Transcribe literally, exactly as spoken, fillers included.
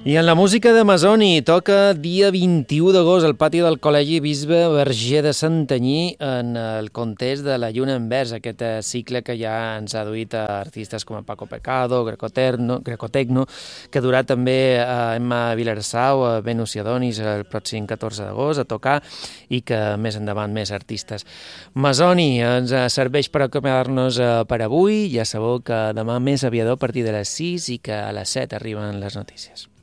I en la música de Masoni toca dia vint-i-u d'agost al pati del Col·legi Bisbe Verger de Santanyí en el context de la Lluna en Vers, aquest cicle que ja ens ha duit a artistes com Paco Pecado, Grecoterno, Grecotecno, que durà també a Emma Vilarsau, a Venus i Adonis el pròxim catorze d'agost a tocar i que més endavant més artistes. Masoni ens serveix per acomiadar-nos per avui. Ja sabeu que demà més aviador a partir de les sis i que a les set arriben les notícies.